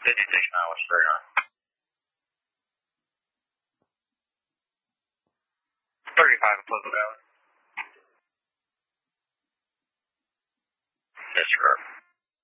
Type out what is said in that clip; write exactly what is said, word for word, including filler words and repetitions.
fifty-six nine West Spurgeon. thirty-five in Pleasant Valley. Yes, sir.